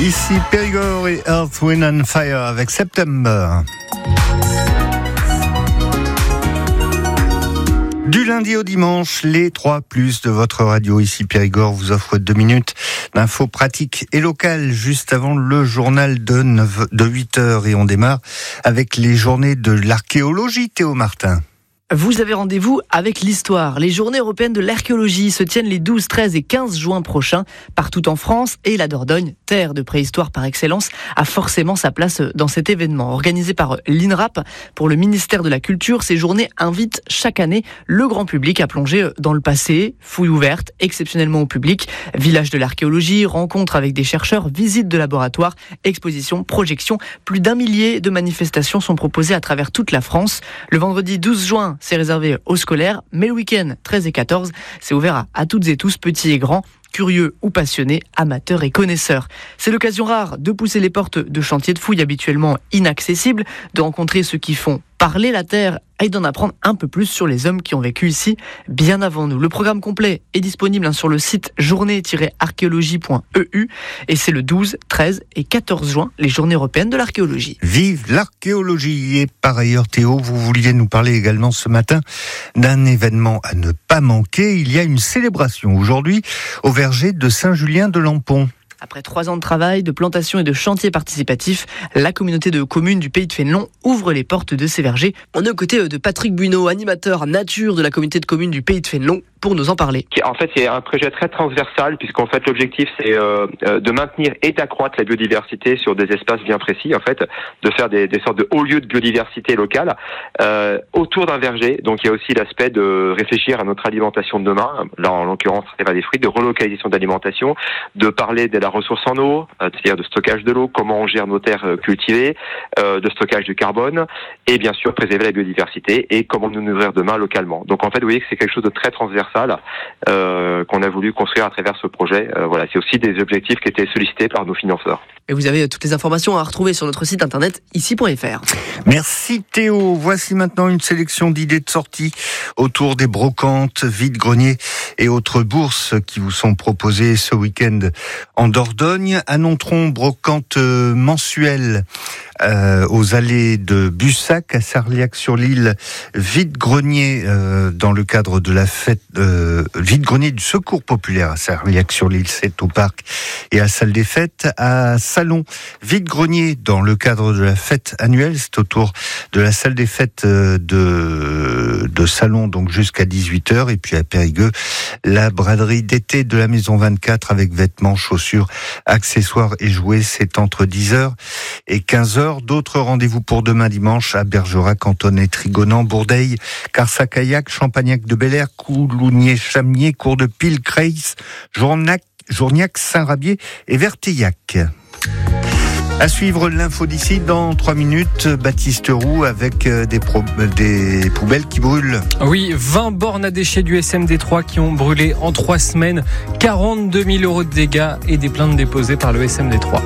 Ici Périgord et Earth, Wind and Fire avec September. Du lundi au dimanche, les 3+ de votre radio ici Périgord vous offre 2 minutes d'infos pratiques et locales juste avant le journal de 8h et on démarre avec les journées de l'archéologie. Théo Martin. Vous avez rendez-vous avec l'histoire. Les journées européennes de l'archéologie se tiennent les 12, 13 et 15 juin prochains partout en France et la Dordogne, terre de préhistoire par excellence, a forcément sa place dans cet événement. Organisé par l'INRAP pour le ministère de la Culture, ces journées invitent chaque année le grand public à plonger dans le passé, fouilles ouvertes exceptionnellement au public, village de l'archéologie, rencontres avec des chercheurs, visites de laboratoires, expositions, projections. Plus d'1 millier de manifestations sont proposées à travers toute la France. Le vendredi 12 juin, c'est réservé aux scolaires, mais le week-end 13 et 14, c'est ouvert à toutes et tous, petits et grands, curieux ou passionnés, amateurs et connaisseurs. C'est l'occasion rare de pousser les portes de chantiers de fouilles habituellement inaccessibles, de rencontrer ceux qui font parler la terre et d'en apprendre un peu plus sur les hommes qui ont vécu ici bien avant nous. Le programme complet est disponible sur le site journée-archéologie.eu et c'est le 12, 13 et 14 juin, les journées européennes de l'archéologie. Vive l'archéologie! Et par ailleurs, Théo, vous vouliez nous parler également ce matin d'un événement à ne pas manquer. Il y a une célébration aujourd'hui au verger de Saint-Julien-de-Lampont. Après 3 ans de travail, de plantation et de chantier participatif, la communauté de communes du Pays de Fénelon ouvre les portes de ses vergers. On est aux côtés de Patrick Buineau, animateur nature de la communauté de communes du Pays de Fénelon, pour nous en parler. En fait, c'est un projet très transversal, puisqu'en fait, l'objectif, c'est de maintenir et d'accroître la biodiversité sur des espaces bien précis, en fait, de faire des sortes de hauts lieux de biodiversité locale autour d'un verger. Donc, il y a aussi l'aspect de réfléchir à notre alimentation de demain, là, en l'occurrence, c'est pas des fruits, de relocalisation d'alimentation, de parler de la ressource en eau, c'est-à-dire de stockage de l'eau, comment on gère nos terres cultivées, de stockage du carbone, et bien sûr, préserver la biodiversité et comment nous nourrir demain localement. Donc, en fait, vous voyez que c'est quelque chose de très transversal qu'on a voulu construire à travers ce projet. Voilà, c'est aussi des objectifs qui étaient sollicités par nos financeurs. Et vous avez toutes les informations à retrouver sur notre site internet ici.fr. Merci Théo. Voici maintenant une sélection d'idées de sortie autour des brocantes, vide-greniers et autres bourses qui vous sont proposées ce week-end en Dordogne. À Nontron, brocante mensuelle aux allées de Bussac, à Sarliac-sur-l'Île, vide-grenier dans le cadre de la fête, vide-grenier du Secours populaire à Sarliac-sur-l'Île, c'est au parc et à Salle des Fêtes. À Salon, vide-grenier dans le cadre de la fête annuelle, c'est autour de la Salle des Fêtes de Salon, donc jusqu'à 18h. Et puis à Périgueux, la braderie d'été de la Maison 24 avec vêtements, chaussures, accessoires et jouets, c'est entre 10h et 15h. D'autres rendez-vous pour demain dimanche à Bergerac, Cantonnet, Trigonan, Bourdeil, Carsac-Caillac, Champagnac de Bel-Air, Coulounier, Chamier, Cours de Pile, Creys, Journiac, Saint-Rabier et Verteillac. À suivre l'info d'ici dans 3 minutes, Baptiste Roux avec des poubelles qui brûlent. Oui, 20 bornes à déchets du SMD3 qui ont brûlé en 3 semaines, 42 000 € de dégâts et des plaintes déposées par le SMD3.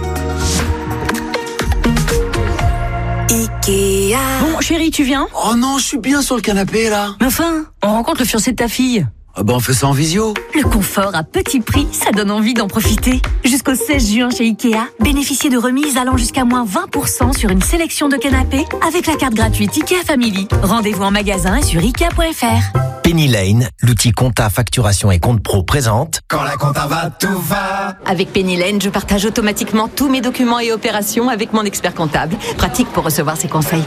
Ikea. Bon, chérie, tu viens ? Oh non, je suis bien sur le canapé, là. Mais enfin, on rencontre le fiancé de ta fille. Ah bah on fait ça en visio. Le confort à petit prix, ça donne envie d'en profiter. Jusqu'au 16 juin chez Ikea, bénéficiez de remises allant jusqu'à moins 20% sur une sélection de canapés avec la carte gratuite Ikea Family. Rendez-vous en magasin et sur Ikea.fr. Penny Lane, l'outil compta, facturation et compte pro présente. Quand la compta va, tout va. Avec Penny Lane, je partage automatiquement tous mes documents et opérations avec mon expert comptable. Pratique pour recevoir ses conseils.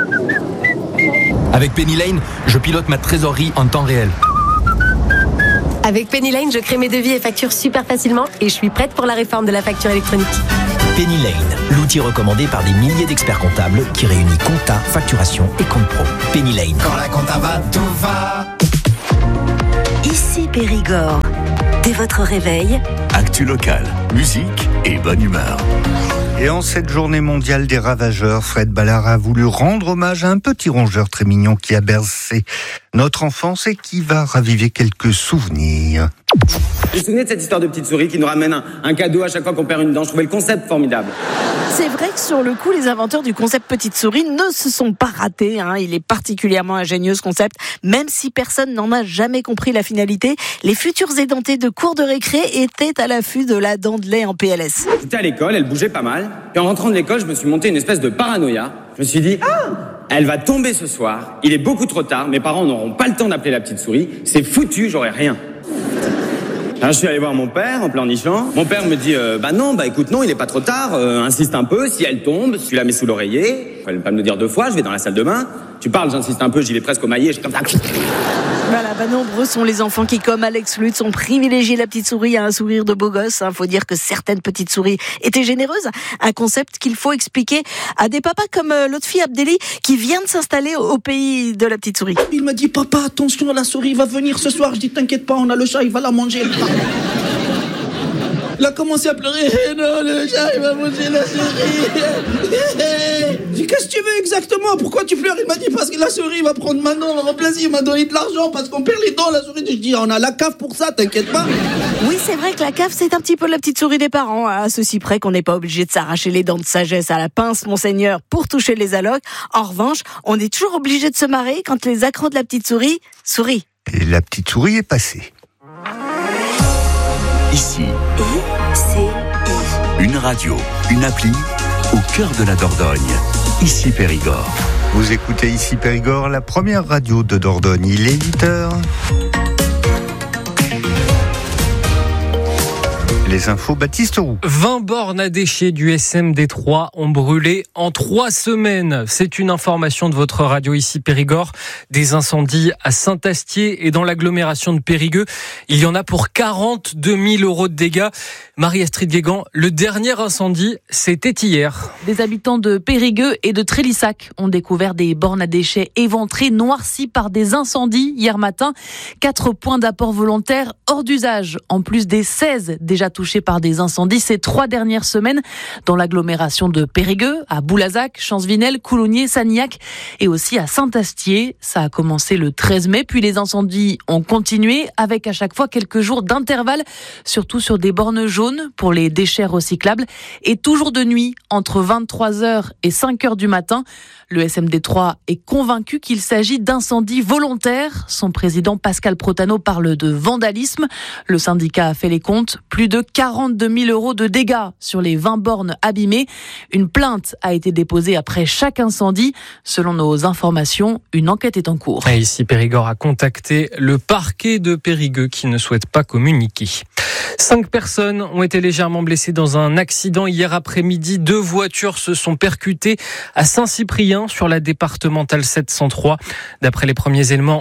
Avec Penny Lane, je pilote ma trésorerie en temps réel. Avec Penny Lane, je crée mes devis et factures super facilement et je suis prête pour la réforme de la facture électronique. Penny Lane, l'outil recommandé par des milliers d'experts comptables qui réunit compta, facturation et compte pro. Penny Lane. Quand la compta va, tout va. Ici Périgord. Dès votre réveil, actu locale, musique et bonne humeur. Et en cette journée mondiale des ravageurs, Fred Ballard a voulu rendre hommage à un petit rongeur très mignon qui a bercé notre enfance et qui va raviver quelques souvenirs. Vous vous souvenez de cette histoire de petite souris qui nous ramène un cadeau à chaque fois qu'on perd une dent? Je trouvais le concept formidable. C'est vrai que sur le coup, les inventeurs du concept petite souris ne se sont pas ratés. Il est particulièrement ingénieux ce concept, même si personne n'en a jamais compris la finalité. Les futurs édentés de cours de récré étaient à l'affût de la dent de lait en PLS. J'étais à l'école, elle bougeait pas mal. Et en rentrant de l'école, je me suis monté une espèce de paranoïa. Je me suis dit, elle va tomber ce soir. Il est beaucoup trop tard. Mes parents n'auront pas le temps d'appeler la petite souris. C'est foutu, j'aurai rien. Alors, je suis allé voir mon père en pleurnichant. Mon père me dit écoute, non, il est pas trop tard, insiste un peu, si elle tombe, tu la mets sous l'oreiller. Fallait pas me le dire 2 fois, je vais dans la salle de bain. Tu parles, j'insiste un peu, j'y vais presque au maillet, je suis comme ça. Voilà, nombreux sont les enfants qui, comme Alex Lutz, ont privilégié la petite souris à un sourire de beau gosse. Faut dire que certaines petites souris étaient généreuses. Un concept qu'il faut expliquer à des papas comme Lotfi Abdelli, qui vient de s'installer au pays de la petite souris. Il m'a dit, papa, attention, la souris va venir ce soir. Je dis, t'inquiète pas, on a le chat, il va la manger. Il a commencé à pleurer. Non, le chat, il va manger la souris. Je dis, qu'est-ce que tu veux exactement? Pourquoi tu pleures? Il m'a dit, parce que la souris va prendre ma dent, on va remplacer. Il m'a donné de l'argent parce qu'on perd les dents, la souris. Je dis, on a la cave pour ça, t'inquiète pas. Oui, c'est vrai que la cave, c'est un petit peu la petite souris des parents, à ceci près qu'on n'est pas obligé de s'arracher les dents de sagesse à la pince, monseigneur, pour toucher les allocs. En revanche, on est toujours obligé de se marrer quand les accros de la petite souris sourient. Et la petite souris est passée. Ici, une radio, une appli, au cœur de la Dordogne. Ici Périgord. Vous écoutez Ici Périgord, la première radio de Dordogne. Il est 8h. Les infos, Baptiste Roux. 20 bornes à déchets du SMD3 ont brûlé en 3 semaines. C'est une information de votre radio Ici Périgord. Des incendies à Saint-Astier et dans l'agglomération de Périgueux. Il y en a pour 42 000 € de dégâts. Marie-Astrid Guégan, le dernier incendie, c'était hier. Des habitants de Périgueux et de Trélissac ont découvert des bornes à déchets éventrées, noircies par des incendies hier matin. 4 points d'apport volontaire hors d'usage, en plus des 16 déjà touchés par des incendies ces 3 dernières semaines dans l'agglomération de Périgueux, à Boulazac, Champsvinel, Coulommiers, Sanilhac et aussi à Saint-Astier. Ça a commencé le 13 mai, puis les incendies ont continué avec à chaque fois quelques jours d'intervalle, surtout sur des bornes jaunes pour les déchets recyclables et toujours de nuit entre 23h et 5h du matin. Le SMD3 est convaincu qu'il s'agit d'incendies volontaires. Son président Pascal Protano parle de vandalisme. Le syndicat a fait les comptes. Plus de 42 000 € de dégâts sur les 20 bornes abîmées. Une plainte a été déposée après chaque incendie. Selon nos informations, une enquête est en cours. Et ici, Périgord a contacté le parquet de Périgueux qui ne souhaite pas communiquer. 5 personnes ont été légèrement blessées dans un accident hier après-midi. 2 voitures se sont percutées à Saint-Cyprien sur la départementale 703. D'après les premiers éléments,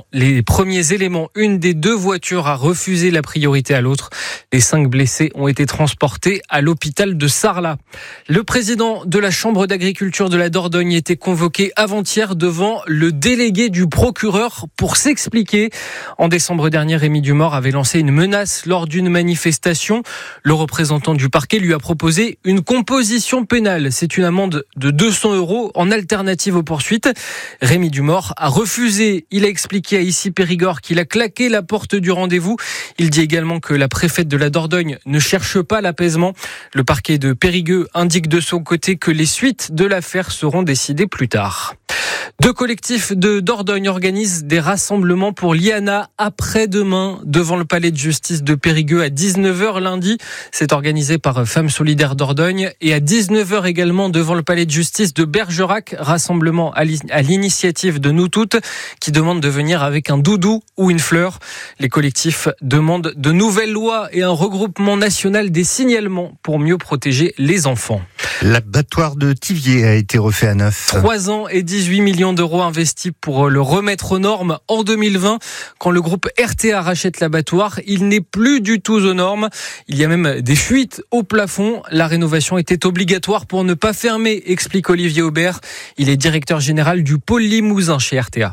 une des 2 voitures a refusé la priorité à l'autre. Les 5 blessés ont été transportés à l'hôpital de Sarlat. Le président de la Chambre d'agriculture de la Dordogne était convoqué avant-hier devant le délégué du procureur pour s'expliquer. En décembre dernier, Rémi Dumort avait lancé une menace lors d'une manifestation. Le représentant du parquet lui a proposé une composition pénale. C'est une amende de 200 € en alternative aux poursuites. Rémi Dumort a refusé. Il a expliqué à Ici Périgord qu'il a claqué la porte du rendez-vous. Il dit également que la préfète de la Dordogne ne cherche pas l'apaisement. Le parquet de Périgueux indique de son côté que les suites de l'affaire seront décidées plus tard. 2 collectifs de Dordogne organisent des rassemblements pour Liana après-demain devant le palais de justice de Périgueux à 19h lundi. C'est organisé par Femmes Solidaires Dordogne et à 19h également devant le palais de justice de Bergerac. Rassemblement à l'initiative de Nous Toutes qui demandent de venir avec un doudou ou une fleur. Les collectifs demandent de nouvelles lois et un regroupement national des signalements pour mieux protéger les enfants. L'abattoir de Thiviers a été refait à neuf. 3 ans et 18 millions d'euros investis pour le remettre aux normes en 2020. Quand le groupe RTA rachète l'abattoir, il n'est plus du tout aux normes. Il y a même des fuites au plafond. La rénovation était obligatoire pour ne pas fermer, explique Olivier Aubert. Il est directeur général du pôle Limousin chez RTA.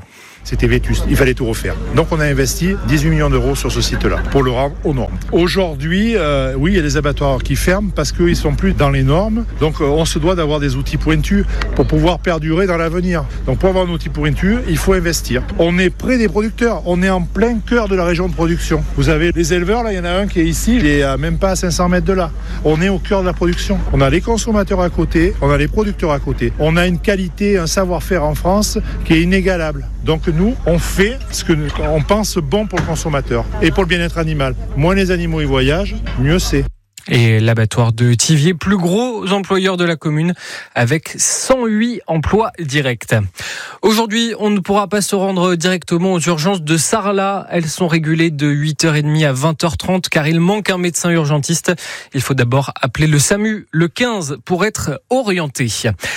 c'était vétuste. Il fallait tout refaire. Donc on a investi 18 millions d'euros sur ce site-là pour le rendre aux normes. Aujourd'hui, oui, il y a des abattoirs qui ferment parce qu'ils ne sont plus dans les normes. Donc on se doit d'avoir des outils pointus pour pouvoir perdurer dans l'avenir. Donc pour avoir un outil pointu, il faut investir. On est près des producteurs. On est en plein cœur de la région de production. Vous avez les éleveurs, là, il y en a un qui est ici, il est même pas à 500 mètres de là. On est au cœur de la production. On a les consommateurs à côté, on a les producteurs à côté. On a une qualité, un savoir-faire en France qui est inégalable. Donc nous, on fait ce qu'on pense bon pour le consommateur et pour le bien-être animal. Moins les animaux y voyagent, mieux c'est. Et l'abattoir de Thiviers, plus gros employeur de la commune, avec 108 emplois directs. Aujourd'hui, on ne pourra pas se rendre directement aux urgences de Sarlat. Elles sont régulées de 8h30 à 20h30 car il manque un médecin urgentiste. Il faut d'abord appeler le SAMU, le 15, pour être orienté.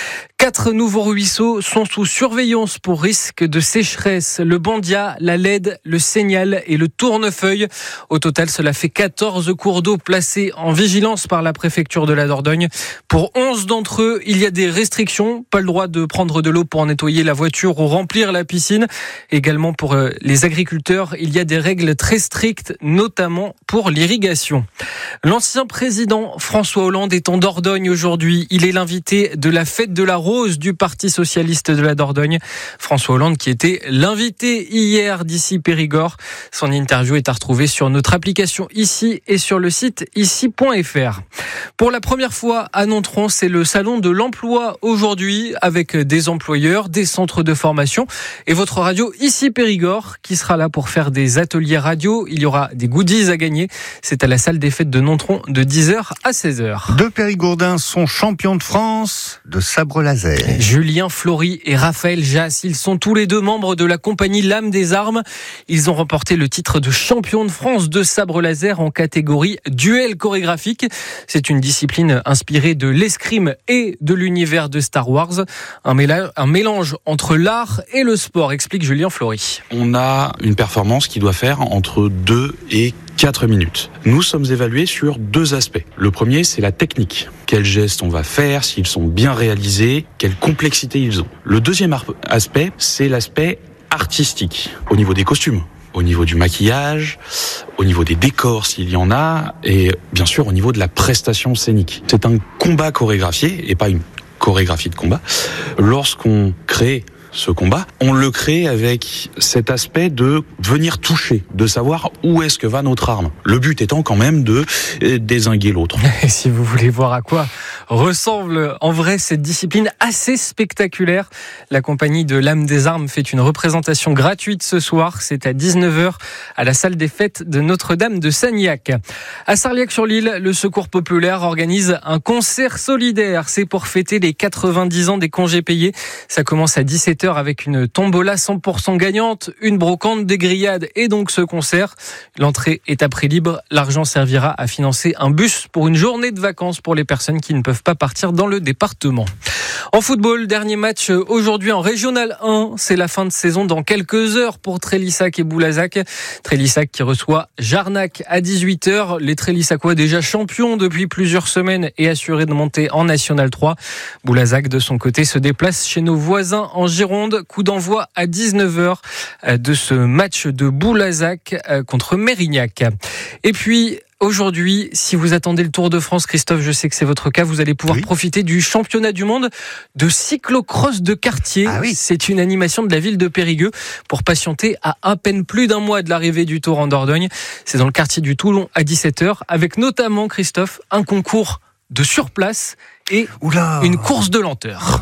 4 nouveaux ruisseaux sont sous surveillance pour risque de sécheresse. Le Bandia, la Lède, le Seignal et le Tournefeuille. Au total, cela fait 14 cours d'eau placés en vigilance par la préfecture de la Dordogne. Pour 11 d'entre eux, il y a des restrictions. Pas le droit de prendre de l'eau pour nettoyer la voiture ou remplir la piscine. Également pour les agriculteurs, il y a des règles très strictes, notamment pour l'irrigation. L'ancien président François Hollande est en Dordogne aujourd'hui. Il est l'invité de la fête de la Rose du Parti socialiste de la Dordogne. François Hollande qui était l'invité hier d'ici Périgord. Son interview est à retrouver sur notre application ici et sur le site ici.fr. Pour la première fois à Nontron, c'est le salon de l'emploi aujourd'hui avec des employeurs, des centres de formation et votre radio ici Périgord qui sera là pour faire des ateliers radio. Il y aura des goodies à gagner. C'est à la salle des fêtes de Nontron de 10h à 16h. Deux Périgourdins sont champions de France de sabre laser. Julien Flory et Raphaël Jass, ils sont tous les deux membres de la compagnie L'Âme des Armes. Ils ont remporté le titre de champion de France de sabre laser en catégorie duel chorégraphique. C'est une discipline inspirée de l'escrime et de l'univers de Star Wars. Un mélange entre l'art et le sport, explique Julien Flory. On a une performance qui doit faire entre 2 et 4 minutes. Nous sommes évalués sur 2 aspects. Le premier, c'est la technique. Quels gestes on va faire, s'ils sont bien réalisés, quelle complexité ils ont. Le deuxième aspect, c'est l'aspect artistique, au niveau des costumes, au niveau du maquillage, au niveau des décors s'il y en a, et bien sûr au niveau de la prestation scénique. C'est un combat chorégraphié et pas une chorégraphie de combat. Lorsqu'on crée ce combat, on le crée avec cet aspect de venir toucher, de savoir où est-ce que va notre arme. Le but étant quand même de dézinguer l'autre. Et si vous voulez voir à quoi ressemble en vrai cette discipline assez spectaculaire, la compagnie de L'Âme des Armes fait une représentation gratuite ce soir. C'est à 19h à la salle des fêtes de Notre-Dame de Sagnac. À Sarliac-sur-l'Île, le Secours populaire organise un concert solidaire. C'est pour fêter les 90 ans des congés payés. Ça commence à 17h avec une tombola 100% gagnante, une brocante, des grillades et donc ce concert. L'entrée est à prix libre. L'argent servira à financer un bus pour une journée de vacances pour les personnes qui ne peuvent pas partir dans le département. En football, dernier match aujourd'hui en Régional 1. C'est la fin de saison dans quelques heures pour Trélissac et Boulazac. Trélissac qui reçoit Jarnac à 18h. Les Trélissacois déjà champions depuis plusieurs semaines et assurés de monter en National 3. Boulazac de son côté se déplace chez nos voisins en Gironde. Coup d'envoi à 19h de ce match de Boulazac contre Mérignac. Et puis aujourd'hui, si vous attendez le Tour de France, Christophe, je sais que c'est votre cas, vous allez pouvoir profiter du championnat du monde de cyclocross de quartier. Ah oui. C'est une animation de la ville de Périgueux pour patienter à peine plus d'un mois de l'arrivée du Tour en Dordogne. C'est dans le quartier du Toulon à 17h, avec notamment, Christophe, un concours de surplace et une course de lenteur.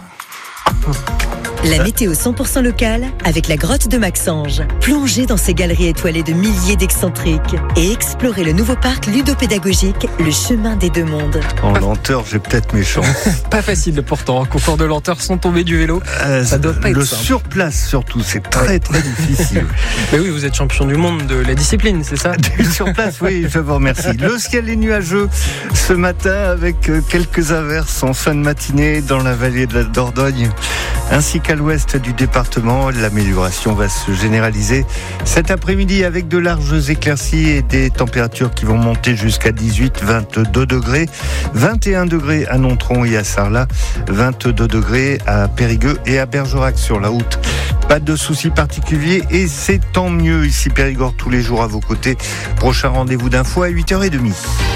La météo 100% locale avec la grotte de Maxange. Plongez dans ces galeries étoilées de milliers d'excentriques et explorez le nouveau parc ludopédagogique, le chemin des deux mondes. En lenteur, j'ai peut-être mes chances. Pas facile pourtant, concours de lenteur sans tomber du vélo. Ça doit pas être simple. Le surplace surtout, c'est très très difficile. Mais oui, vous êtes champion du monde de la discipline, c'est ça? Du surplace, oui, je vous remercie. Le ciel est nuageux ce matin avec quelques averses en fin de matinée dans la vallée de la Dordogne, ainsi qu'à l'ouest du département. L'amélioration va se généraliser cet après-midi avec de larges éclaircies et des températures qui vont monter jusqu'à 18-22 degrés. 21 degrés à Nontron et à Sarlat, 22 degrés à Périgueux et à Bergerac sur la route Pas de soucis particuliers et c'est tant mieux. Ici Périgord tous les jours à vos côtés. Prochain rendez-vous d'info à 8h30.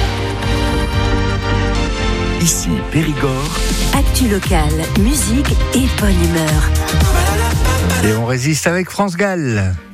Ici Périgord. Actu locale, musique et bonne humeur. Et on résiste avec France Gall.